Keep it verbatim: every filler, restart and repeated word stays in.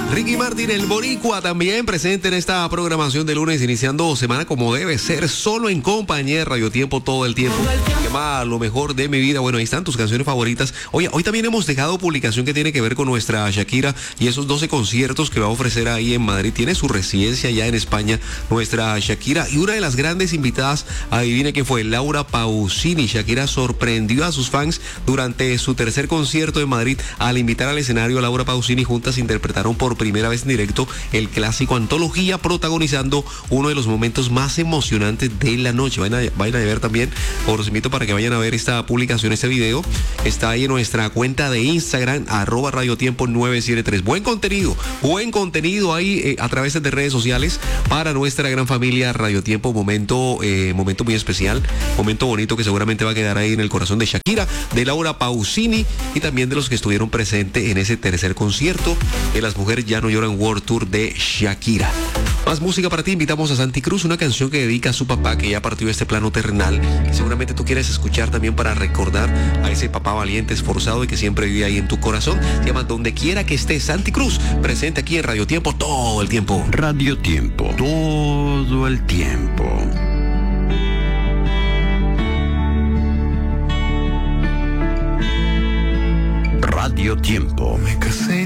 Ricky Martin, el boricua, también presente en esta programación de lunes, iniciando semana como debe ser, solo en compañía de Radio Tiempo todo el tiempo. ¿Qué más? Lo mejor de mi vida. Bueno, ahí están tus canciones favoritas. Oye, hoy también hemos dejado publicación que tiene que ver con nuestra Shakira y esos doce conciertos que va a ofrecer ahí en Madrid. Tiene su residencia ya en España, nuestra Shakira. Y una de las grandes invitadas, adivine quién fue, Laura Pausini. Shakira sorprendió a sus fans durante su tercer concierto en Madrid al invitar al escenario a Laura Pausini. Juntas interpretaron por primera vez en directo el clásico Antología, protagonizando uno de los momentos más emocionantes de la noche. Vayan a, vayan a ver también, os invito para que vayan a ver esta publicación, este video. Está ahí en nuestra cuenta de Instagram, arroba Radio Tiempo nueve siete tres. Buen contenido, buen contenido ahí eh, a través de redes sociales para nuestra gran familia Radio Tiempo. Momento, eh, momento muy especial, momento bonito que seguramente va a quedar ahí en el corazón de Shakira, de Laura Pausini y también de los que estuvieron presentes en ese tercer concierto de Las Mujeres Ya No Lloran World Tour de Shakira. Más música para ti, invitamos a Santi Cruz, una canción que dedica a su papá que ya partió de este plano terrenal, que seguramente tú quieres escuchar también para recordar a ese papá valiente, esforzado y que siempre vive ahí en tu corazón. Se llama Donde Quiera que Estés. Santi Cruz, presente aquí en Radio Tiempo todo el tiempo. Radio Tiempo, todo el tiempo. Radio Tiempo. Me casé